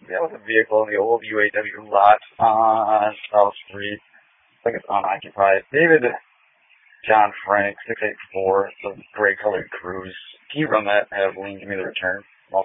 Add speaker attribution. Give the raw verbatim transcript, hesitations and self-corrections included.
Speaker 1: that was a vehicle in the old U A W lot on South Street. I think it's unoccupied. David John Frank, six eight four, the gray colored Cruise. Can you run that? Have Lean give me the return?